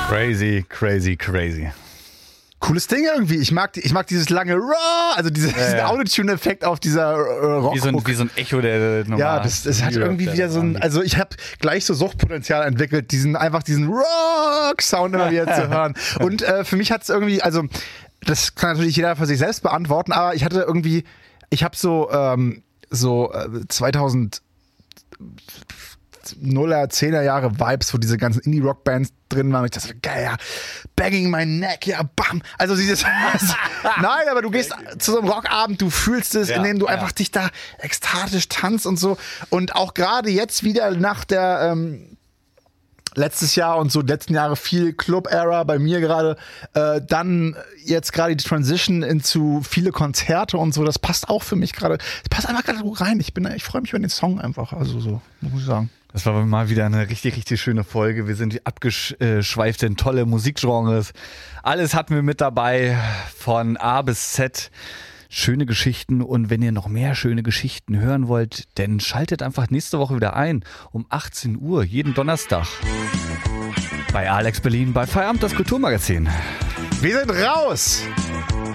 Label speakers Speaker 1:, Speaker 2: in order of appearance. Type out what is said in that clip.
Speaker 1: Crazy, crazy, crazy.
Speaker 2: Cooles Ding irgendwie. Ich mag dieses lange Raw, also diesen Autotune-Effekt auf dieser Rock.
Speaker 1: Wie so ein Echo, der normal.
Speaker 2: Ja, das hat irgendwie wieder so ein, also ich habe gleich so Suchtpotenzial entwickelt, diesen Rock-Sound immer wieder zu hören. Und für mich hat es irgendwie, also das kann natürlich jeder für sich selbst beantworten, aber ich habe so 2000 0er, 10er Jahre Vibes, wo diese ganzen Indie-Rock-Bands drin waren. Ich dachte, geil, ja, banging my neck, ja, bam. Also dieses, nein, aber du gehst zu so einem Rockabend, du fühlst es, indem du einfach dich da ekstatisch tanzt und so. Und auch gerade jetzt wieder nach der, letztes Jahr und so letzten Jahre viel Club-Era bei mir gerade, dann jetzt gerade die Transition into viele Konzerte und so, das passt auch für mich gerade. Das passt einfach gerade gut rein. Ich freue mich über den Song einfach, also so, muss ich sagen.
Speaker 1: Das war mal wieder eine richtig, richtig schöne Folge. Wir sind abgeschweift in tolle Musikgenres. Alles hatten wir mit dabei, von A bis Z. Schöne Geschichten, und wenn ihr noch mehr schöne Geschichten hören wollt, dann schaltet einfach nächste Woche wieder ein, um 18 Uhr, jeden Donnerstag. Bei Alex Berlin, bei Feierabend, das Kulturmagazin.
Speaker 2: Wir sind raus!